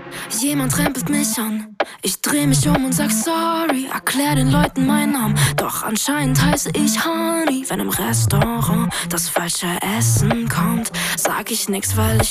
Jemand rempelt mich an. Ich dreh mich um und sag sorry, erklär den Leuten meinen Namen. Doch anscheinend heiße ich Honey. Wenn im Restaurant das falsche Essen kommt, sag ich nix, weil ich